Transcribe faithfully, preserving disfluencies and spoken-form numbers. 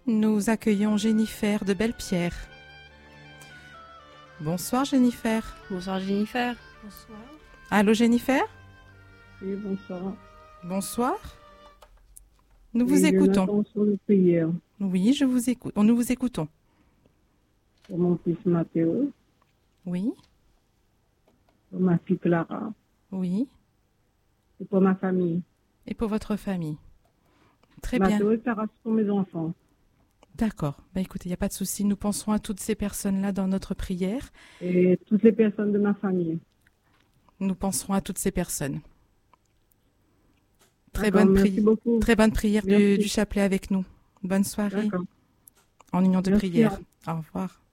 nous accueillons Jennifer de Belle-Pierre. Bonsoir Jennifer. Bonsoir Jennifer. Bonsoir. Allô Jennifer? Oui, bonsoir. Bonsoir. Nous Oui, vous j'ai une écoutons. intention de prière Oui, je vous écoute. Nous vous écoutons. pour mon fils Mathéo, Oui, pour ma fille Clara oui. et pour ma famille. Et pour votre famille. Très bien. Mathéo et Clara, c'est pour mes enfants. D'accord. Bah, écoutez, il n'y a pas de souci. Nous penserons à toutes ces personnes-là dans notre prière. Et toutes les personnes de ma famille. Nous penserons à toutes ces personnes. Très D'accord, bonne, merci pri- beaucoup. très bonne prière du, Merci. du chapelet avec nous. Bonne soirée. D'accord. En union de Merci, prière. au Au revoir.